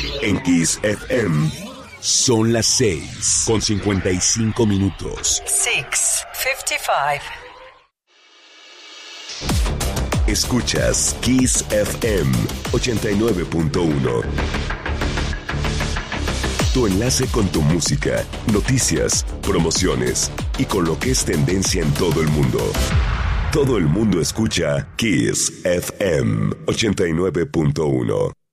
En Kiss FM son las 6:55. 6:55. Escuchas Kiss FM 89.1. Tu enlace con tu música, noticias, promociones y con lo que es tendencia en todo el mundo. Todo el mundo escucha Kiss FM 89.1.